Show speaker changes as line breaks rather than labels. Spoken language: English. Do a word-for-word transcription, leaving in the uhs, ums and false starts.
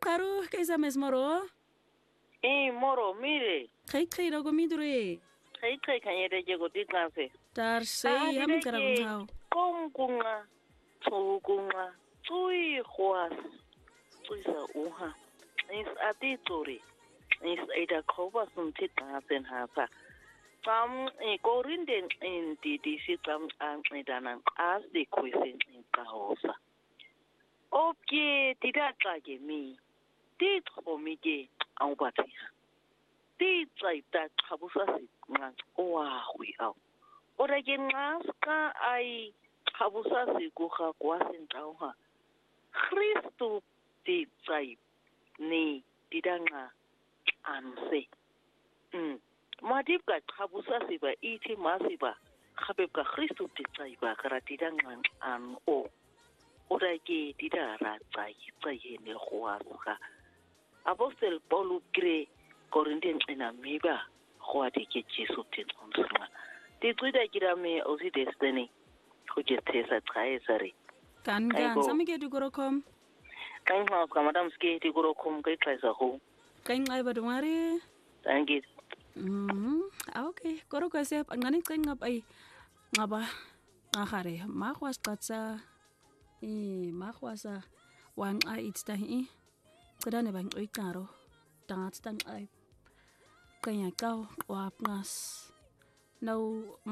karu kaisa mesmoro.
Eh moro mire.
Kai kai rago midure.
Kai kai kanyere je go dikanse.
Tar sei ham kara gungao.
Kom kunga. Tsu kunga. Tsui khwas. Tsui sa uha. Is ati tsuri. Is ida khoba sumti tasen hapa. Tam e korinde in di di si tam an idana as di kuisin in kahosa. Opke tidak lagi mi. Di tromi ke au batia. Di tsaita kabusa si ngan oa hui au. Ora ke ngaska ai kabusa si kuha kwasin tauha. Christu di tsai ni didanga anse. Hmm. Madib ka kabusa si ba iti masiba. Kabeb ka Christu di tsai ba kara didanga an o. Ora ke didara tsai tsai ne khwasa. Apostle Paul kre Corinthian ina miba khwati ke Jesu ti tsonsma. Ti tsida kira me osi destiny. Khuje tesa tsai sare.
Kan kan sami ke dugorokom.
Kan ma ka madam ske ti gorokom kai tsaisa ho.
Kan ai badumare.
Thank you.
Mhm. Okay, koro ka sep ngani kan ngap ai ngaba ngahare ma khwas qatsa eh ma khwasa wang a itsta hi qedane bang oikaro tangat tang ai kanya kau wap ngas no